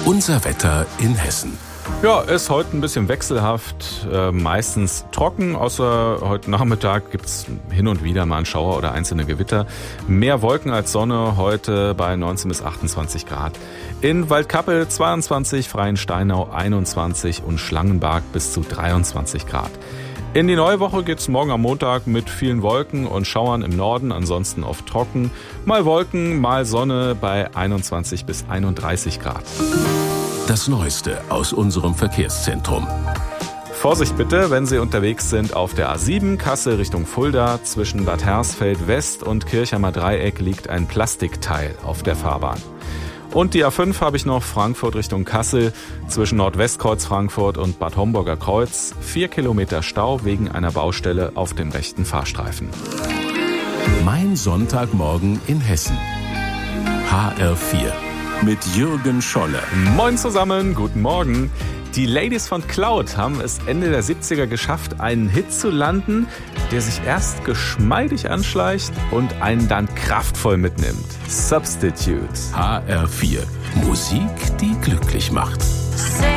Unser Wetter in Hessen. Ja, ist heute ein bisschen wechselhaft, meistens trocken, außer heute Nachmittag gibt's hin und wieder mal einen Schauer oder einzelne Gewitter. Mehr Wolken als Sonne, heute bei 19 bis 28 Grad. In Waldkappel 22, Freiensteinau 21 und Schlangenberg bis zu 23 Grad. In die neue Woche geht's morgen am Montag mit vielen Wolken und Schauern im Norden, ansonsten oft trocken. Mal Wolken, mal Sonne bei 21 bis 31 Grad. Das Neueste aus unserem Verkehrszentrum. Vorsicht bitte, wenn Sie unterwegs sind auf der A7 Kassel Richtung Fulda. Zwischen Bad Hersfeld West und Kirchheimer Dreieck liegt ein Plastikteil auf der Fahrbahn. Und die A5 habe ich noch, Frankfurt Richtung Kassel, zwischen Nordwestkreuz Frankfurt und Bad Homburger Kreuz. 4 Kilometer Stau wegen einer Baustelle auf dem rechten Fahrstreifen. Mein Sonntagmorgen in Hessen. HR4 mit Jürgen Scholle. Moin zusammen, guten Morgen. Die Ladies von Cloud haben es Ende der 70er geschafft, einen Hit zu landen, der sich erst geschmeidig anschleicht und einen dann kraftvoll mitnimmt. Substitute. HR4. Musik, die glücklich macht.